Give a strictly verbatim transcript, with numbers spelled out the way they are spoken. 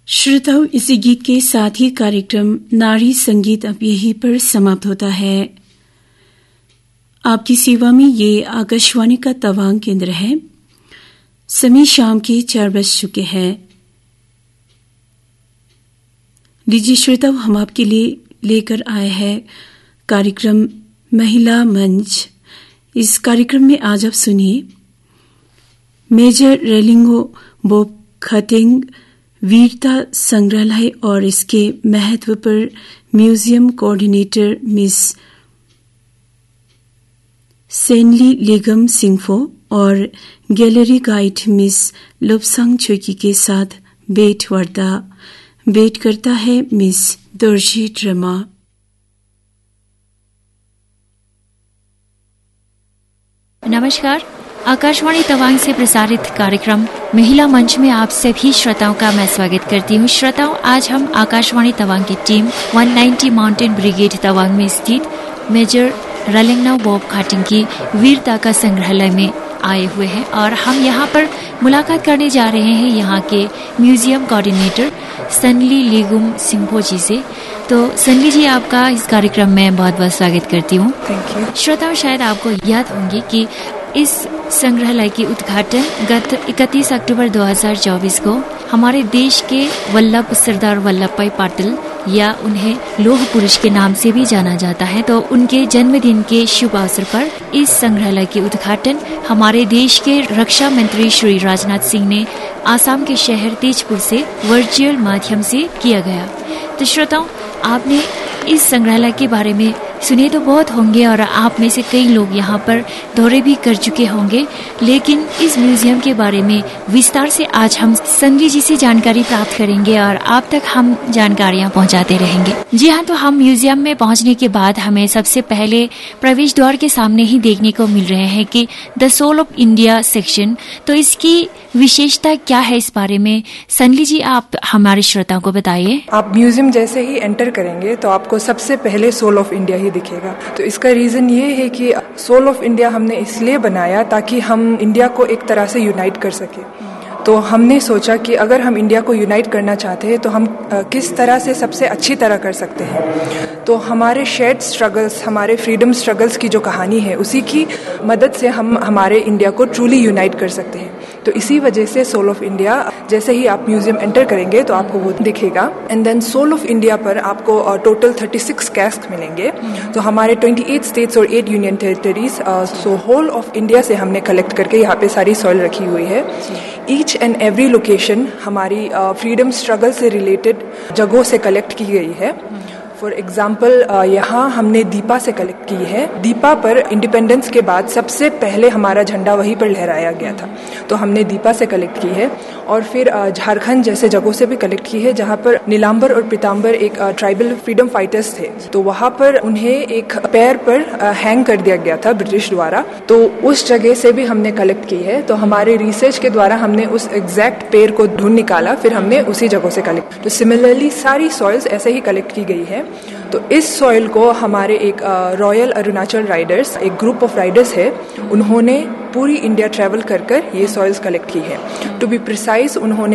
श्रोताओं, इसी गीत के साथ ही कार्यक्रम नारी संगीत अब यहीं पर समाप्त होता है। आपकी सेवा में ये आकाशवाणी का तवांग केंद्र है। समय शाम के चार बज चुके हैं। लीजिए श्रोताओं, हम आपके लिए लेकर आए हैं कार्यक्रम महिला मंच। इस कार्यक्रम में आज आप सुनिए मेजर रेलिंगो बोब खतेंग वीरता संग्रहालय और इसके महत्व पर म्यूजियम कोऑर्डिनेटर मिस सेनली लिगम सिंफो और गैलरी गाइड मिस लोबसांग चोकी के साथ भेंट वार्ता। भेंट करता है मिस दोर्जी ड्रमा। नमस्कार। आकाशवाणी तवांग से प्रसारित कार्यक्रम महिला मंच में आप सभी श्रोताओं का मैं स्वागत करती हूँ। श्रोताओं, आज हम आकाशवाणी तवांग की टीम एक सौ नब्बे माउंटेन ब्रिगेड तवांग में स्थित मेजर रेलिंगो बोब खतेंग की वीरता का संग्रहालय में आए हुए हैं और हम यहाँ पर मुलाकात करने जा रहे हैं यहाँ के म्यूजियम कोऑर्डिनेटर सनली लिगुम सिंफो जी से। तो सनली जी, आपका इस कार्यक्रम में बहुत बहुत स्वागत करती हूँ। Thank you. श्रोताओं, शायद आपको याद होंगे कि इस संग्रहालय की उद्घाटन गत इकतीस अक्टूबर दो हज़ार चौबीस को हमारे देश के वल्लभ सरदार वल्लभ भाई पटेल या उन्हें लौह पुरुष के नाम से भी जाना जाता है, तो उनके जन्मदिन के शुभ अवसर पर इस संग्रहालय के उद्घाटन हमारे देश के रक्षा मंत्री श्री राजनाथ सिंह ने आसाम के शहर तेजपुर से वर्चुअल माध्यम से किया गया। तो श्रोताओं, आपने इस संग्रहालय के बारे में सुने तो बहुत होंगे और आप में से कई लोग यहाँ पर दौरे भी कर चुके होंगे, लेकिन इस म्यूजियम के बारे में विस्तार से आज हम सनली जी से जानकारी प्राप्त करेंगे और आप तक हम जानकारियाँ पहुँचाते रहेंगे। जी हाँ, तो हम म्यूजियम में पहुँचने के बाद हमें सबसे पहले प्रवेश द्वार के सामने ही देखने को मिल रहे हैं कि the soul of India section. तो इसकी विशेषता क्या है, इस बारे में सनली जी आप हमारे श्रोताओं को बताइए। आप म्यूजियम जैसे ही एंटर करेंगे तो आपको सबसे पहले सोल ऑफ इंडिया दिखेगा। तो इसका रीजन ये है कि सोल ऑफ इंडिया हमने इसलिए बनाया ताकि हम इंडिया को एक तरह से यूनाइट कर सके। तो हमने सोचा कि अगर हम इंडिया को यूनाइट करना चाहते हैं तो हम किस तरह से सबसे अच्छी तरह कर सकते हैं। तो हमारे शेयर्ड स्ट्रगल्स, हमारे फ्रीडम स्ट्रगल्स की जो कहानी है, उसी की मदद से हम हमारे इंडिया को ट्रूली यूनाइट कर सकते हैं। तो इसी वजह से सोल ऑफ इंडिया, जैसे ही आप म्यूजियम एंटर करेंगे तो आपको वो दिखेगा। And then soul of India पर आपको टोटल छत्तीस कैस्क मिलेंगे। तो हमारे अट्ठाईस स्टेट्स और आठ union territories, so whole of India से हमने कलेक्ट करके यहाँ पे सारी सॉइल रखी हुई है। ईच एंड एवरी लोकेशन हमारी फ्रीडम स्ट्रगल से रिलेटेड जगहों से कलेक्ट की गई है। फॉर एग्जाम्पल, यहाँ हमने दीपा से कलेक्ट की है। दीपा पर इंडिपेंडेंस के बाद सबसे पहले हमारा झंडा वहीं पर लहराया गया था, तो हमने दीपा से कलेक्ट की है। और फिर झारखंड जैसे जगहों से भी कलेक्ट की है, जहाँ पर नीलांबर और पीतांबर एक ट्राइबल फ्रीडम फाइटर्स थे। तो वहाँ पर उन्हें एक पैर पर हैंग कर दिया गया था ब्रिटिश द्वारा, तो उस जगह से भी हमने कलेक्ट की है। तो हमारे रिसर्च के द्वारा हमने उस एग्जैक्ट पैर को ढूंढ निकाला, फिर हमने उसी जगहों से कलेक्ट। तो सिमिलरली सारी सॉइल्स ऐसे ही कलेक्ट की गई है। तो इस सॉइल को हमारे एक रॉयल अरुणाचल राइडर्स, एक ग्रुप ऑफ राइडर्स है, उन्होंने पूरी इंडिया ट्रैवल कर कर ये सॉइल्स कलेक्ट की है। टू बी प्रिसाइज, उन्होंने